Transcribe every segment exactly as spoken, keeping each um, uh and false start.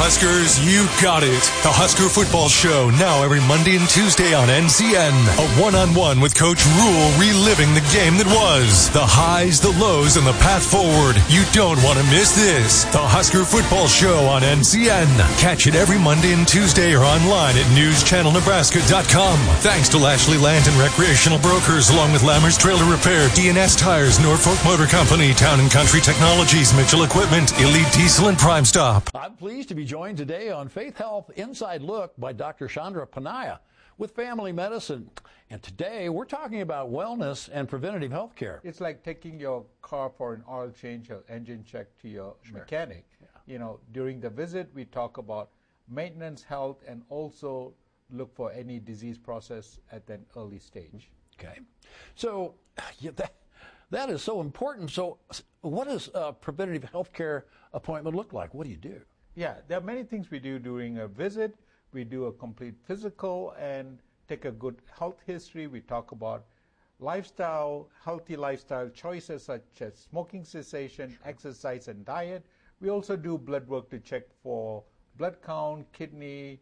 Huskers, you got it. The Husker Football Show, now every Monday and Tuesday on N C N. A one-on-one with Coach Rule, reliving the game that was. The highs, the lows, and the path forward. You don't want to miss this. The Husker Football Show on N C N. Catch it every Monday and Tuesday or online at news channel nebraska dot com. Thanks to Lashley Land and Recreational Brokers, along with Lammers Trailer Repair, D and S Tires, Norfolk Motor Company, Town and Country Technologies, Mitchell Equipment, Elite Diesel, and Prime Stop. I'm pleased to be joined today on Faith Health Inside Look by Doctor Chandra Panaya with Family Medicine. And today we're talking about wellness and preventative health care. It's like taking your car for an oil change or engine check to your sure. mechanic. Yeah. You know, during the visit, we talk about maintenance, health, and also look for any disease process at an early stage. Okay. So yeah, that, that is so important. So what does a preventative health care appointment look like? What do you do? Yeah, there are many things we do during a visit. We do a complete physical and take a good health history. We talk about lifestyle, healthy lifestyle choices such as smoking cessation, sure. exercise, and diet. We also do blood work to check for blood count, kidney,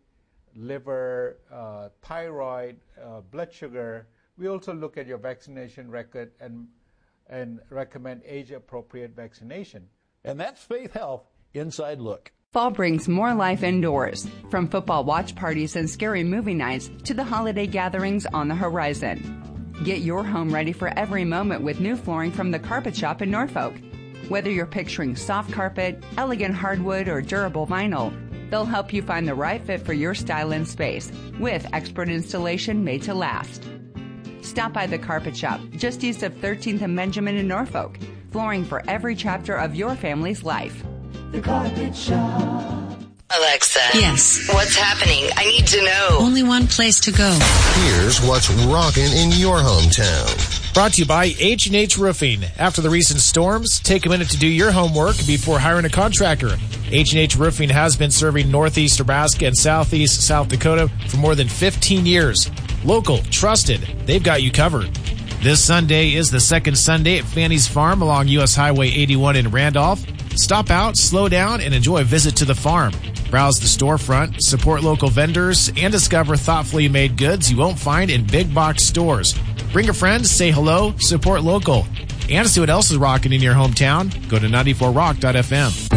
liver, uh, thyroid, uh, blood sugar. We also look at your vaccination record and and recommend age-appropriate vaccination. And that's Faith Health Inside Look. Fall brings more life indoors, from football watch parties and scary movie nights to the holiday gatherings on the horizon. Get your home ready for every moment with new flooring from the Carpet Shop in Norfolk. Whether you're picturing soft carpet, elegant hardwood, or durable vinyl, they'll help you find the right fit for your style and space with expert installation made to last. Stop by the Carpet Shop just east of thirteenth and Benjamin in Norfolk. Flooring for every chapter of your family's life. The Carpet Shop. Alexa. Yes. What's happening? I need to know. Only one place to go. Here's what's rocking in your hometown. Brought to you by H and H Roofing. After the recent storms, take a minute to do your homework before hiring a contractor. H and H Roofing has been serving Northeast Nebraska and Southeast South Dakota for more than fifteen years. Local, trusted, they've got you covered. This Sunday is the second Sunday at Fanny's Farm along U S Highway eighty-one in Randolph. Stop out, slow down, and enjoy a visit to the farm. Browse the storefront, support local vendors, and discover thoughtfully made goods you won't find in big box stores. Bring a friend, say hello, support local. And to see what else is rocking in your hometown, go to ninety-four rock dot f m.